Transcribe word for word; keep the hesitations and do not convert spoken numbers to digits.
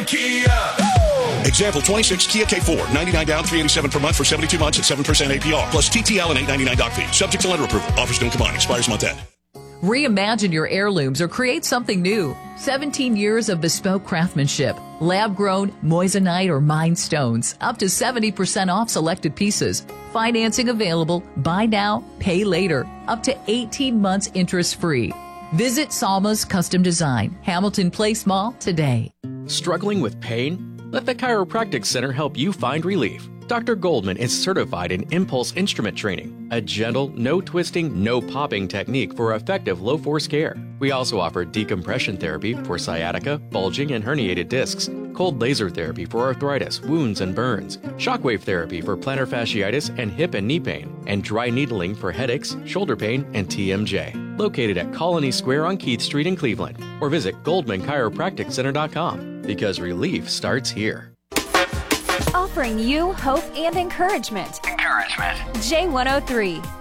Kia. Example twenty-six Kia K four, ninety-nine down, three eighty-seven per month for seventy-two months at seven percent A P R. Plus T T L and eight ninety-nine doc fee. Subject to lender approval. Offers don't combine. Expires month end. Reimagine your heirlooms or create something new. seventeen years of bespoke craftsmanship. Lab-grown moissanite or mined stones. Up to seventy percent off selected pieces. Financing available. Buy now, pay later. Up to eighteen months interest-free. Visit Salma's Custom Design, Hamilton Place Mall today. Struggling with pain? Let the Chiropractic Center help you find relief. Doctor Goldman is certified in Impulse Instrument Training, a gentle, no twisting, no popping technique for effective low-force care. We also offer decompression therapy for sciatica, bulging, and herniated discs, cold laser therapy for arthritis, wounds, and burns, shockwave therapy for plantar fasciitis and hip and knee pain, and dry needling for headaches, shoulder pain, and T M J. Located at Colony Square on Keith Street in Cleveland, or visit goldman chiropractic center dot com, because relief starts here. Offering you hope and encouragement. Encouragement. J one oh three.